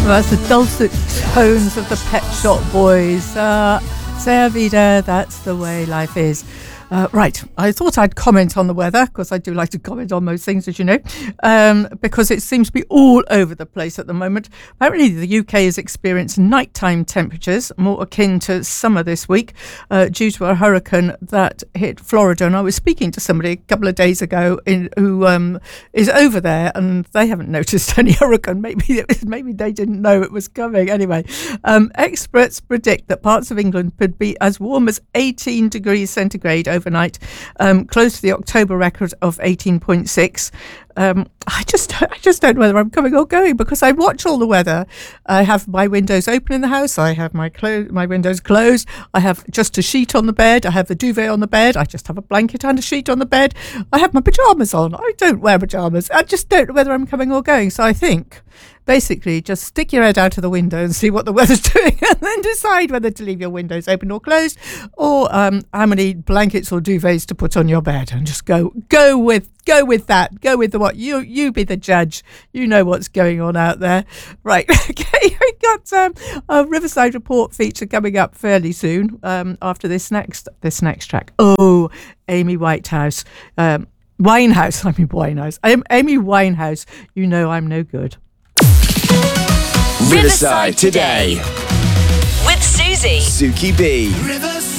Well, that's the dulcet tones of the Pet Shop Boys. C'est vida, that's the way life is. Right, I thought I'd comment on the weather, because I do like to comment on most things, as you know, because it seems to be all over the place at the moment. Apparently, the UK has experienced nighttime temperatures more akin to summer this week due to a hurricane that hit Florida. And I was speaking to somebody a couple of days ago who is over there, and they haven't noticed any hurricane. Maybe they didn't know it was coming. Anyway, experts predict that parts of England could be as warm as 18 degrees centigrade overnight, close to the October record of 18.6. I just don't know whether I'm coming or going, because I watch all the weather. I have my windows open in the house. I have my windows closed. I have just a sheet on the bed. I have the duvet on the bed. I just have a blanket and a sheet on the bed. I have my pajamas on. I don't wear pajamas. I just don't know whether I'm coming or going. So I think basically just stick your head out of the window and see what the weather's doing, and then decide whether to leave your windows open or closed, or how many blankets or duvets to put on your bed, and just go with that. Go with you be the judge. You know what's going on out there. Right. Okay, we got a Riverside Report feature coming up fairly soon after this next track. Oh, Amy Winehouse. Amy Winehouse. You know I'm no good. Riverside Today with Susie. Suki B.